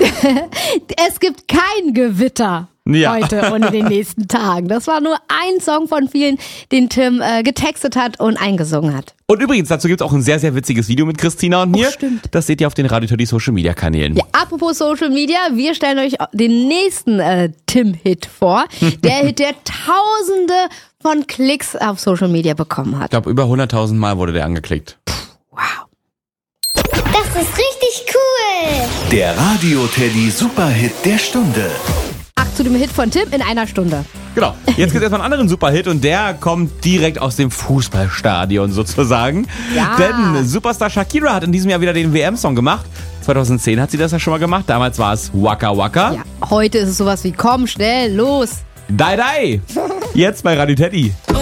Es gibt kein Gewitter heute und in den nächsten Tagen. Das war nur ein Song von vielen, den Tim getextet hat und eingesungen hat. Und übrigens, dazu gibt es auch ein sehr, sehr witziges Video mit Christina und mir. Stimmt. Das seht ihr auf den Radio Teddy Social Media Kanälen. Ja, apropos Social Media, wir stellen euch den nächsten Tim-Hit vor. Der Hit, der Tausende von Klicks auf Social Media bekommen hat. Ich glaube, über 100.000 Mal wurde der angeklickt. Wow. Das ist richtig cool. Der Radio Teddy Superhit der Stunde. Ach, zu dem Hit von Tim in einer Stunde. Genau. Jetzt gibt es erstmal einen anderen Superhit und der kommt direkt aus dem Fußballstadion sozusagen. Ja. Denn Superstar Shakira hat in diesem Jahr wieder den WM-Song gemacht. 2010 hat sie das ja schon mal gemacht. Damals war es Waka Waka. Ja, heute ist es sowas wie komm, schnell, los. Dai Dai. Jetzt bei Radio Teddy.